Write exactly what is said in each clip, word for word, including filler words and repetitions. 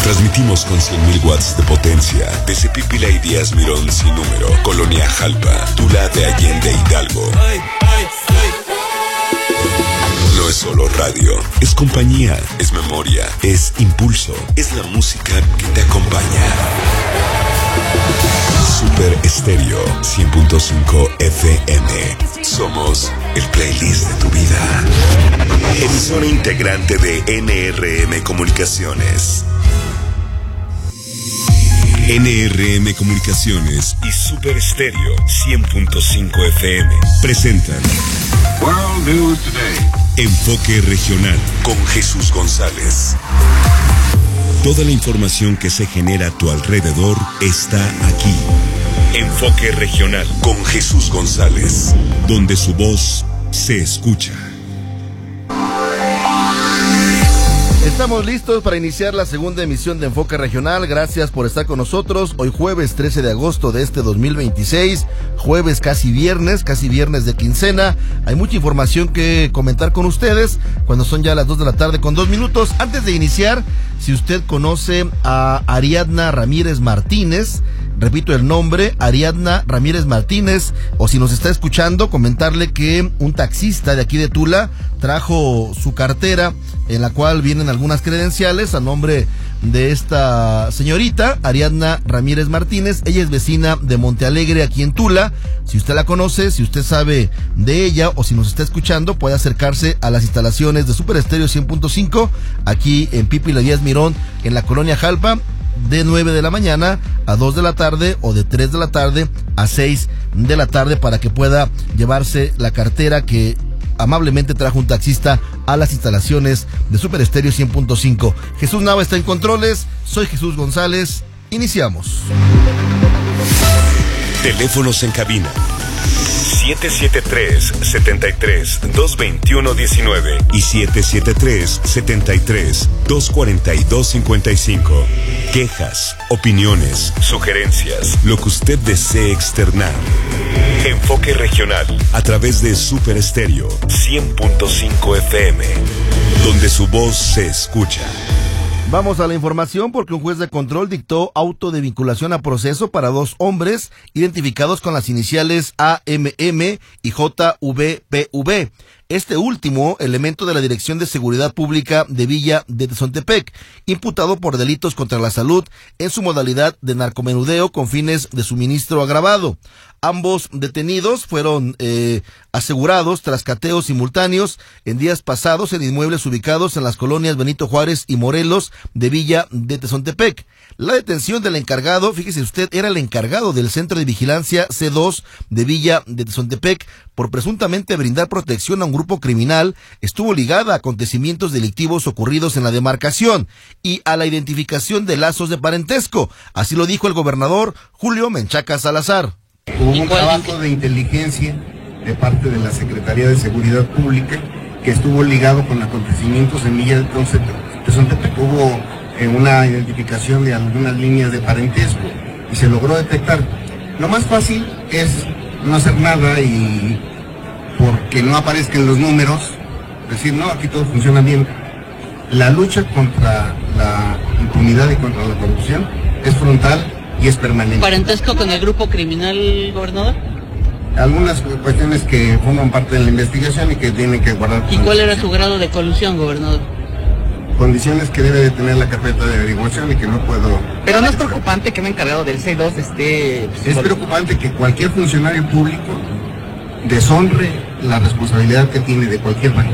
Transmitimos con cien mil watts de potencia desde Pípila y Díaz Mirón sin número, Colonia Jalpa, Tula de Allende Hidalgo. Ay, ay, ay. No es solo radio, es compañía, es memoria, es impulso, es la música que te acompaña. Super Estéreo cien punto cinco F M. Somos el playlist de tu vida. Emisora integrante de N R M Comunicaciones. N R M Comunicaciones y Super Estéreo cien punto cinco F M presentan World News Today. Enfoque Regional con Jesús González. Toda la información que se genera a tu alrededor está aquí. Enfoque Regional con Jesús González, donde su voz se escucha. Estamos listos para iniciar la segunda emisión de Enfoque Regional. Gracias por estar con nosotros. Hoy jueves trece de agosto de este dos mil veintiséis. Jueves casi viernes, casi viernes de quincena. Hay mucha información que comentar con ustedes cuando son ya las dos de la tarde con dos minutos. Antes de iniciar, si usted conoce a Ariadna Ramírez Martínez, repito el nombre, Ariadna Ramírez Martínez, o si nos está escuchando, comentarle que un taxista de aquí de Tula trajo su cartera en la cual vienen algunas credenciales a nombre de esta señorita, Ariadna Ramírez Martínez. Ella es vecina de Montealegre, aquí en Tula. Si usted la conoce, si usted sabe de ella o si nos está escuchando, puede acercarse a las instalaciones de Super Estéreo cien punto cinco, aquí en Pípila Díaz Mirón, en la Colonia Jalpa, de nueve de la mañana a dos de la tarde o de tres de la tarde a seis de la tarde, para que pueda llevarse la cartera que amablemente trajo un taxista a las instalaciones de Super Estéreo cien punto cinco. Jesús Nava está en controles, soy Jesús González, iniciamos. Teléfonos en cabina siete siete tres, siete tres, dos dos uno, uno nueve y siete siete tres, siete tres, dos cuatro dos, cinco cinco. Quejas, opiniones, sugerencias, lo que usted desee externar. Enfoque Regional a través de Super Estéreo cien punto cinco F M, donde su voz se escucha. Vamos a la información porque un juez de control dictó auto de vinculación a proceso para dos hombres identificados con las iniciales A M M y J V P V. Este último, elemento de la Dirección de Seguridad Pública de Villa de Tezontepec, imputado por delitos contra la salud en su modalidad de narcomenudeo con fines de suministro agravado. Ambos detenidos fueron eh, asegurados tras cateos simultáneos en días pasados en inmuebles ubicados en las colonias Benito Juárez y Morelos de Villa de Tezontepec. La detención del encargado, fíjese usted, era el encargado del Centro de Vigilancia C dos de Villa de Tezontepec, por presuntamente brindar protección a un grupo criminal, estuvo ligada a acontecimientos delictivos ocurridos en la demarcación y a la identificación de lazos de parentesco. Así lo dijo el gobernador Julio Menchaca Salazar. Hubo un trabajo de inteligencia de parte de la Secretaría de Seguridad Pública que estuvo ligado con acontecimientos en Villa de Tezontepec. Hubo eh, una identificación de algunas líneas de parentesco y se logró detectar. Lo más fácil es no hacer nada y porque no aparezcan los números, decir, no, aquí todo funciona bien. La lucha contra la impunidad y contra la corrupción es frontal y es permanente. ¿Parentesco con el grupo criminal, gobernador? Algunas cuestiones que forman parte de la investigación y que tienen que guardar. ¿Y cuál era su grado de colusión, gobernador? Condiciones que debe de tener la carpeta de averiguación y que no puedo... Pero no es preocupante que un encargado del C dos esté... Es preocupante que cualquier funcionario público deshonre la responsabilidad que tiene de cualquier manera.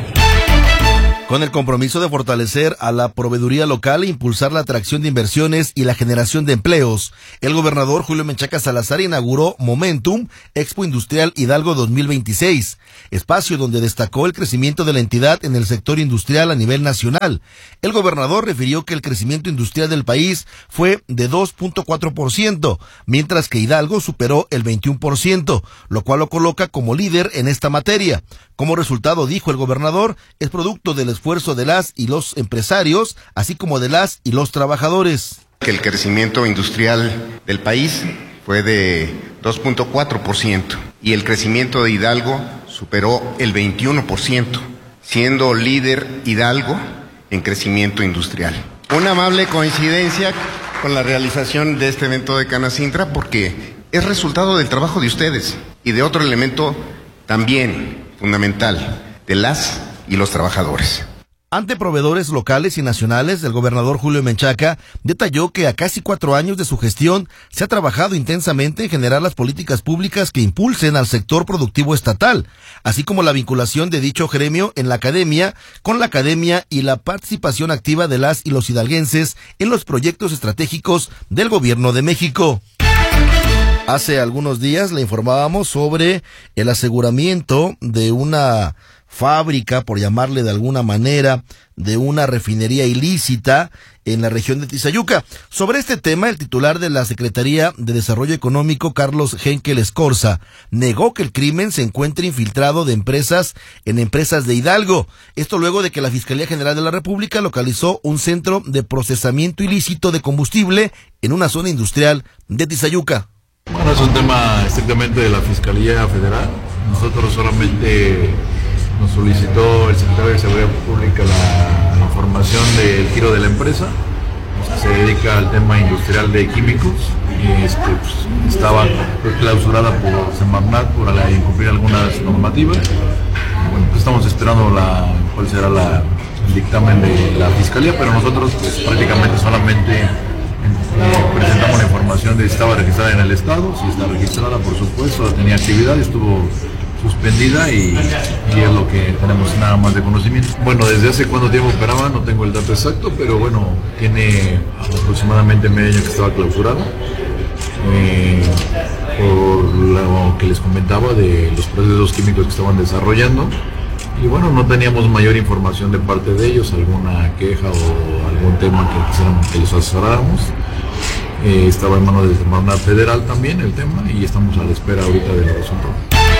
Con el compromiso de fortalecer a la proveeduría local e impulsar la atracción de inversiones y la generación de empleos, el gobernador Julio Menchaca Salazar inauguró Momentum Expo Industrial Hidalgo dos mil veintiséis, espacio donde destacó el crecimiento de la entidad en el sector industrial a nivel nacional. El gobernador refirió que el crecimiento industrial del país fue de dos punto cuatro por ciento, mientras que Hidalgo superó el veintiuno por ciento, lo cual lo coloca como líder en esta materia. Como resultado, dijo el gobernador, es producto del esfuerzo de las y los empresarios, así como de las y los trabajadores. Que el crecimiento industrial del país fue de dos punto cuatro por ciento y el crecimiento de Hidalgo superó el veintiuno por ciento, siendo líder Hidalgo en crecimiento industrial. Una amable coincidencia con la realización de este evento de Canacintra, porque es resultado del trabajo de ustedes y de otro elemento también fundamental, de las y los trabajadores. Ante proveedores locales y nacionales, el gobernador Julio Menchaca detalló que a casi cuatro años de su gestión se ha trabajado intensamente en generar las políticas públicas que impulsen al sector productivo estatal, así como la vinculación de dicho gremio en la academia, con la academia y la participación activa de las y los hidalguenses en los proyectos estratégicos del gobierno de México. Hace algunos días le informábamos sobre el aseguramiento de una fábrica, por llamarle de alguna manera, de una refinería ilícita en la región de Tizayuca. Sobre este tema, el titular de la Secretaría de Desarrollo Económico, Carlos Henkel Escorza, negó que el crimen se encuentre infiltrado de empresas en empresas de Hidalgo. Esto luego de que la Fiscalía General de la República localizó un centro de procesamiento ilícito de combustible en una zona industrial de Tizayuca. Bueno, es un tema estrictamente de la Fiscalía Federal. Nosotros solamente nos solicitó el secretario de Seguridad Pública la, la información del giro de la empresa. Se dedica al tema industrial de químicos y este, pues, estaba pues, clausurada por Semarnat por la, incumplir algunas normativas. Bueno, pues estamos esperando la, cuál será la, el dictamen de la Fiscalía, pero nosotros pues, prácticamente solamente eh, presentamos la información de si estaba registrada en el Estado, si está registrada, por supuesto, tenía actividad, estuvo suspendida y, y es lo que tenemos nada más de conocimiento. Bueno, desde hace cuánto tiempo operaba, no tengo el dato exacto, pero bueno, tiene aproximadamente medio año que estaba clausurado, eh, por lo que les comentaba de los procesos químicos que estaban desarrollando, y bueno, no teníamos mayor información de parte de ellos, alguna queja o algún tema que quisieran que les asesoráramos. Eh, estaba en manos de Semarnat Federal también el tema y estamos a la espera ahorita de los resultados.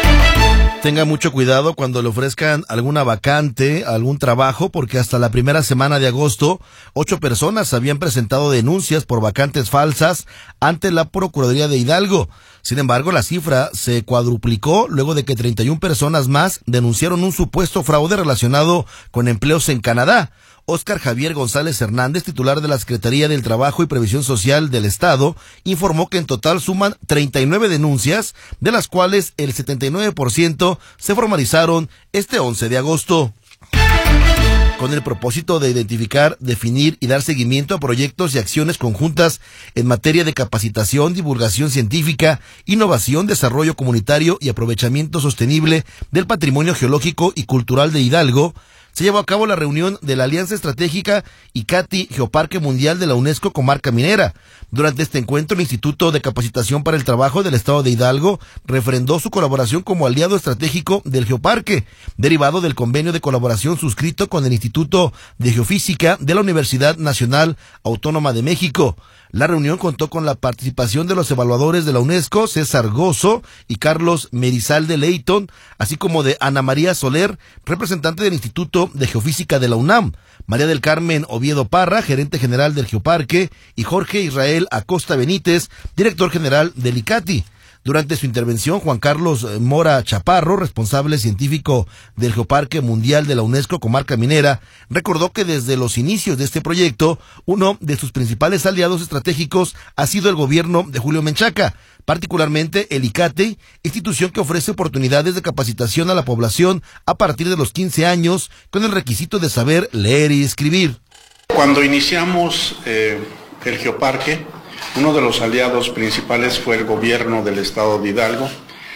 Tenga mucho cuidado cuando le ofrezcan alguna vacante, algún trabajo, porque hasta la primera semana de agosto, ocho personas habían presentado denuncias por vacantes falsas ante la Procuraduría de Hidalgo. Sin embargo, la cifra se cuadruplicó luego de que treinta y una personas más denunciaron un supuesto fraude relacionado con empleos en Canadá. Óscar Javier González Hernández, titular de la Secretaría del Trabajo y Previsión Social del Estado, informó que en total suman treinta y nueve denuncias, de las cuales el setenta y nueve por ciento se formalizaron este once de agosto. Con el propósito de identificar, definir y dar seguimiento a proyectos y acciones conjuntas en materia de capacitación, divulgación científica, innovación, desarrollo comunitario y aprovechamiento sostenible del patrimonio geológico y cultural de Hidalgo, se llevó a cabo la reunión de la Alianza Estratégica ICATI Geoparque Mundial de la UNESCO Comarca Minera. Durante este encuentro, el Instituto de Capacitación para el Trabajo del Estado de Hidalgo refrendó su colaboración como aliado estratégico del Geoparque, derivado del convenio de colaboración suscrito con el Instituto de Geofísica de la Universidad Nacional Autónoma de México. La reunión contó con la participación de los evaluadores de la UNESCO, César Gozo y Carlos Merizalde Leighton, así como de Ana María Soler, representante del Instituto de Geofísica de la UNAM, María del Carmen Oviedo Parra, gerente general del Geoparque, y Jorge Israel Acosta Benítez, director general del ICATI. Durante su intervención, Juan Carlos Mora Chaparro, responsable científico del Geoparque Mundial de la UNESCO Comarca Minera, recordó que desde los inicios de este proyecto, uno de sus principales aliados estratégicos ha sido el gobierno de Julio Menchaca, particularmente el ICATI, institución que ofrece oportunidades de capacitación a la población a partir de los quince años, con el requisito de saber leer y escribir. Cuando iniciamos eh, el Geoparque, uno de los aliados principales fue el gobierno del estado de Hidalgo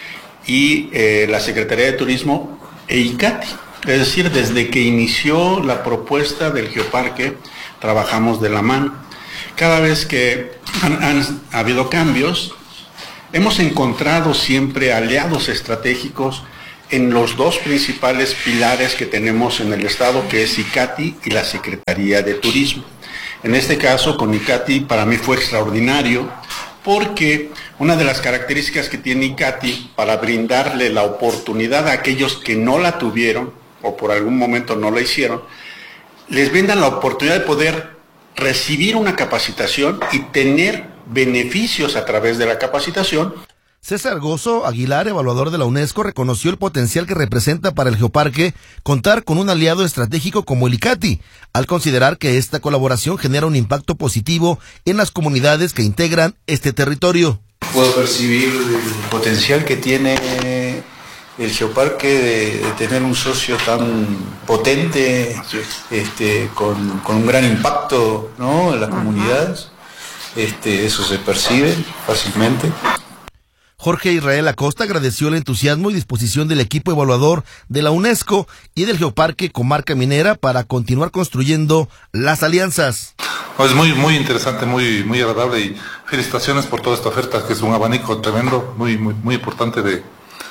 y eh, la Secretaría de Turismo e ICATI. Es decir, desde que inició la propuesta del Geoparque, trabajamos de la mano. Cada vez que han, han habido cambios, hemos encontrado siempre aliados estratégicos en los dos principales pilares que tenemos en el estado, que es ICATI y la Secretaría de Turismo. En este caso, con ICATI, para mí fue extraordinario, porque una de las características que tiene ICATI para brindarle la oportunidad a aquellos que no la tuvieron, o por algún momento no la hicieron, les brindan la oportunidad de poder recibir una capacitación y tener beneficios a través de la capacitación. César Gozo Aguilar, evaluador de la UNESCO, reconoció el potencial que representa para el Geoparque contar con un aliado estratégico como el ICATI, al considerar que esta colaboración genera un impacto positivo en las comunidades que integran este territorio. Puedo percibir el potencial que tiene el Geoparque de, de tener un socio tan potente, este, con, con un gran impacto, ¿no?, en las comunidades. Este, eso se percibe fácilmente. Jorge Israel Acosta agradeció el entusiasmo y disposición del equipo evaluador de la UNESCO y del Geoparque Comarca Minera para continuar construyendo las alianzas. Es muy muy interesante, muy muy agradable, y felicitaciones por toda esta oferta, que es un abanico tremendo, muy muy muy importante de,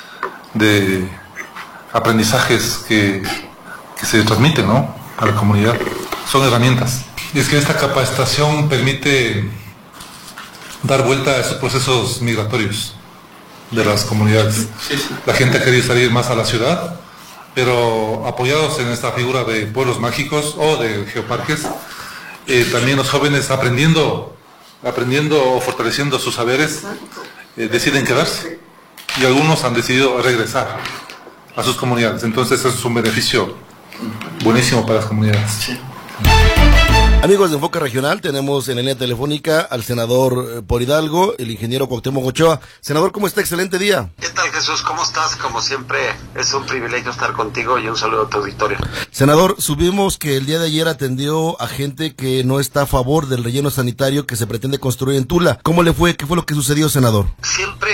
de aprendizajes que, que se transmiten, ¿no?, a la comunidad. Son herramientas. Y es que esta capacitación permite dar vuelta a esos procesos migratorios de las comunidades. La gente ha querido salir más a la ciudad, pero apoyados en esta figura de pueblos mágicos o de geoparques, eh, también los jóvenes aprendiendo, aprendiendo o fortaleciendo sus saberes, eh, deciden quedarse, y algunos han decidido regresar a sus comunidades. Entonces eso es un beneficio buenísimo para las comunidades. Sí. Amigos de Enfoque Regional, tenemos en la línea telefónica al senador por Hidalgo, el ingeniero Cuauhtémoc Ochoa. Senador, ¿cómo está? Excelente día. ¿Qué tal, Jesús? ¿Cómo estás? Como siempre, es un privilegio estar contigo y un saludo a tu auditorio. Senador, subimos que el día de ayer atendió a gente que no está a favor del relleno sanitario que se pretende construir en Tula. ¿Cómo le fue? ¿Qué fue lo que sucedió, senador? Siempre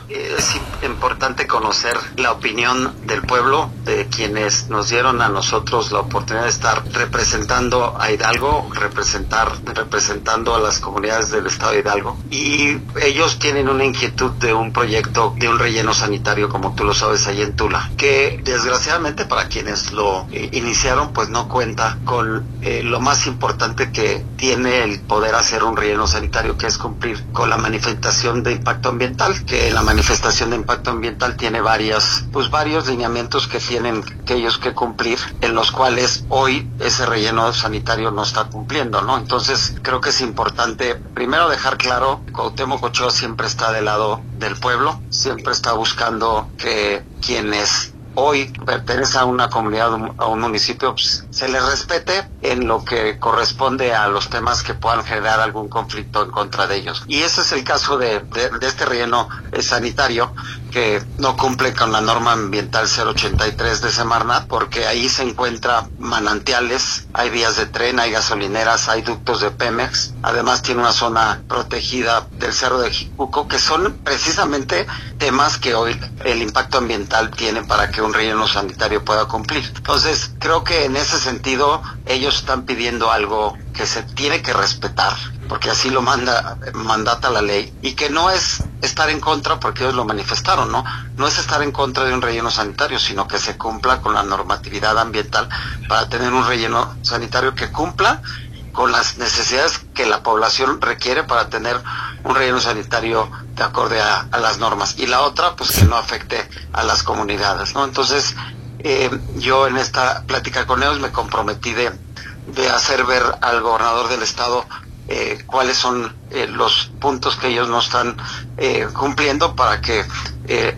es importante conocer la opinión del pueblo, de quienes nos dieron a nosotros la oportunidad de estar representando a Hidalgo, representar, representando a las comunidades del estado de Hidalgo, y ellos tienen una inquietud de un proyecto de un relleno sanitario, como tú lo sabes, ahí en Tula, que desgraciadamente para quienes lo eh, iniciaron, pues no cuenta con eh, lo más importante que tiene el poder hacer un relleno sanitario, que es cumplir con la manifestación de impacto ambiental, que la manifestación de impacto ambiental tiene varias, pues varios lineamientos que tienen que ellos que cumplir, en los cuales hoy ese relleno sanitario no está cumpliendo, ¿no? Entonces creo que es importante primero dejar claro que Cuauhtémoc Ochoa siempre está del lado del pueblo, siempre está buscando que quienes hoy pertenece a una comunidad, a un municipio, pues, se les respete en lo que corresponde a los temas que puedan generar algún conflicto en contra de ellos. Y ese es el caso de, de, de este relleno eh, sanitario, que no cumple con la norma ambiental cero ochenta y tres de Semarnat, porque ahí se encuentran manantiales, hay vías de tren, hay gasolineras, hay ductos de Pemex, además tiene una zona protegida del Cerro de Jicuco, que son precisamente temas que hoy el impacto ambiental tiene para que un relleno sanitario pueda cumplir. Entonces, creo que en ese sentido ellos están pidiendo algo que se tiene que respetar, porque así lo manda, mandata la ley, y que no es estar en contra, porque ellos lo manifestaron, ¿no? No es estar en contra de un relleno sanitario, sino que se cumpla con la normatividad ambiental para tener un relleno sanitario que cumpla con las necesidades que la población requiere para tener un relleno sanitario de acorde a, a las normas. Y la otra, pues que no afecte a las comunidades, ¿no? Entonces, eh, yo en esta plática con ellos me comprometí de, de hacer ver al gobernador del estado Eh, cuáles son eh, los puntos que ellos no están eh, cumpliendo para que eh,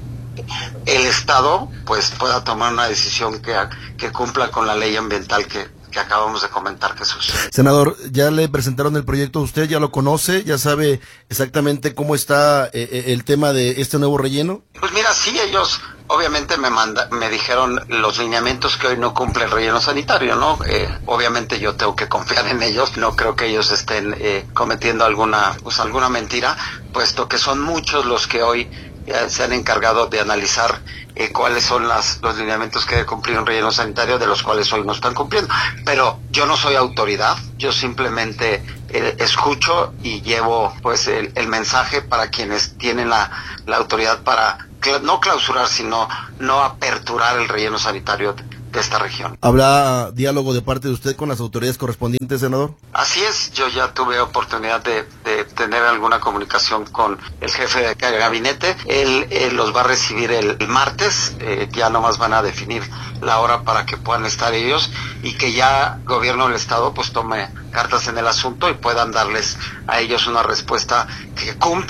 el Estado pues pueda tomar una decisión que, que cumpla con la ley ambiental que, que acabamos de comentar, Jesús. Senador, ¿ya le presentaron el proyecto a usted? ¿Ya lo conoce? ¿Ya sabe exactamente cómo está eh, el tema de este nuevo relleno? Pues mira, sí, ellos obviamente me manda, me dijeron los lineamientos que hoy no cumple el relleno sanitario, ¿no? Eh, obviamente yo tengo que confiar en ellos, no creo que ellos estén eh, cometiendo alguna, pues alguna mentira, puesto que son muchos los que hoy eh, se han encargado de analizar eh, cuáles son las, los lineamientos que debe cumplir un relleno sanitario, de los cuales hoy no están cumpliendo. Pero yo no soy autoridad, yo simplemente eh, escucho y llevo pues el, el mensaje para quienes tienen la, la autoridad para no clausurar, sino no aperturar el relleno sanitario de esta región. ¿Habrá diálogo de parte de usted con las autoridades correspondientes, senador? Así es, yo ya tuve oportunidad de, de tener alguna comunicación con el jefe de gabinete. Él, él los va a recibir el, el martes, eh, ya nomás van a definir la hora para que puedan estar ellos y que ya el gobierno del estado pues tome cartas en el asunto y puedan darles a ellos una respuesta que cumpla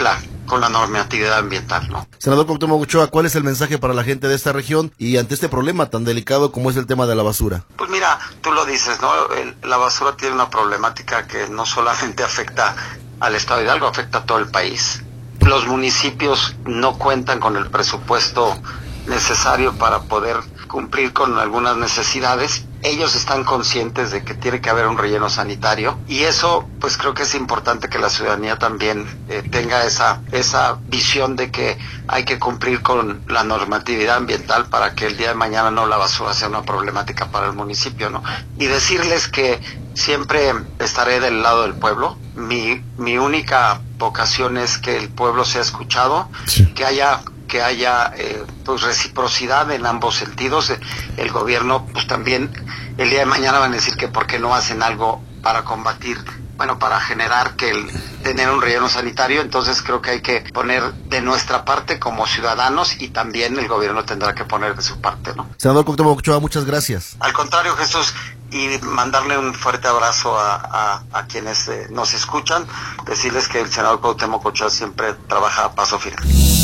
con la normatividad ambiental, ¿no? Senador Cuauhtémoc Ochoa, ¿cuál es el mensaje para la gente de esta región y ante este problema tan delicado como es el tema de la basura? Pues mira, tú lo dices, ¿no? El, la basura tiene una problemática que no solamente afecta al estado de Hidalgo, afecta a todo el país. Los municipios no cuentan con el presupuesto necesario para poder cumplir con algunas necesidades. Ellos están conscientes de que tiene que haber un relleno sanitario y eso pues creo que es importante que la ciudadanía también eh, tenga esa esa visión de que hay que cumplir con la normatividad ambiental para que el día de mañana no la basura sea una problemática para el municipio, ¿no? Y decirles que siempre estaré del lado del pueblo. Mi mi única vocación es que el pueblo sea escuchado, sí. que haya que haya eh, pues reciprocidad en ambos sentidos. El gobierno pues también el día de mañana van a decir que por qué no hacen algo para combatir, bueno, para generar que el tener un relleno sanitario. Entonces creo que hay que poner de nuestra parte como ciudadanos y también el gobierno tendrá que poner de su parte, ¿no? Senador Cuauhtémoc Ochoa, muchas gracias. Al contrario, Jesús, y mandarle un fuerte abrazo a, a, a quienes eh, nos escuchan, decirles que el senador Cuauhtémoc Ochoa siempre trabaja a paso firme.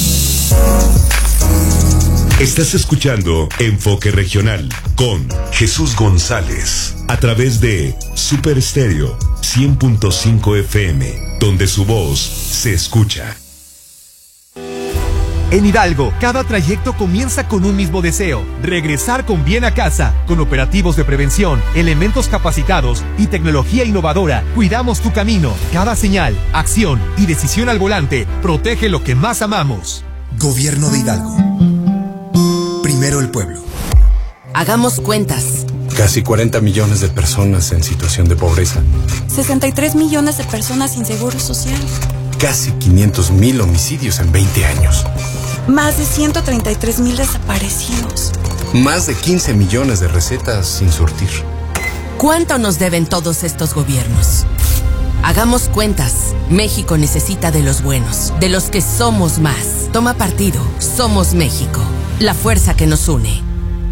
Estás escuchando Enfoque Regional con Jesús González a través de Super Estéreo cien punto cinco F M, donde su voz se escucha. En Hidalgo, cada trayecto comienza con un mismo deseo: regresar con bien a casa. Con operativos de prevención, elementos capacitados y tecnología innovadora, cuidamos tu camino. Cada señal, acción y decisión al volante protege lo que más amamos. Gobierno de Hidalgo. Primero el pueblo. Hagamos cuentas. Casi cuarenta millones de personas en situación de pobreza. sesenta y tres millones de personas sin seguro social. Casi quinientos mil homicidios en veinte años. Más de ciento treinta y tres mil desaparecidos. Más de quince millones de recetas sin surtir. ¿Cuánto nos deben todos estos gobiernos? Hagamos cuentas. México necesita de los buenos, de los que somos más. Toma partido. Somos México. La fuerza que nos une.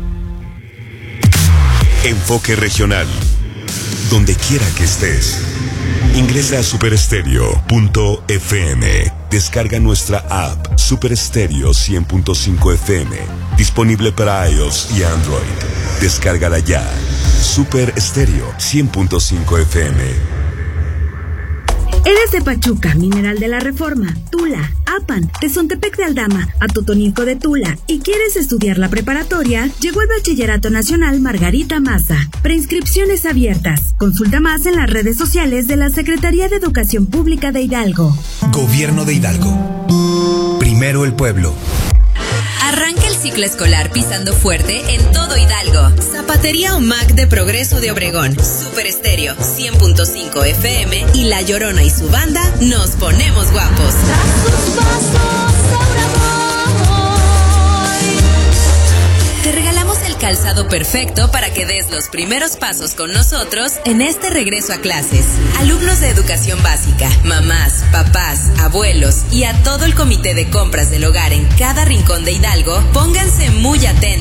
Enfoque Regional. Donde quiera que estés. Ingresa a super estéreo punto f m. Descarga nuestra app Super Estéreo cien punto cinco F M. Disponible para iOS y Android. Descárgala ya. Super Estéreo cien punto cinco F M. Eres de Pachuca, Mineral de la Reforma, Tula, Apan, Tezontepec de Aldama, Atotonilco de Tula y quieres estudiar la preparatoria, llegó el Bachillerato Nacional Margarita Maza. Preinscripciones abiertas. Consulta más en las redes sociales de la Secretaría de Educación Pública de Hidalgo. Gobierno de Hidalgo. Primero el pueblo. Arranca el ciclo escolar pisando fuerte en todo Hidalgo. Zapatería O M A C de Progreso de Obregón, Super Estéreo cien punto cinco F M y La Llorona y su banda nos ponemos guapos. Te regalamos el calzado perfecto para que des los primeros pasos con nosotros en este regreso a clases. Alumnos de educación básica, mamás, papás, abuelos y a todo el comité de compras del hogar en cada rincón de Hidalgo, pónganse muy atentos.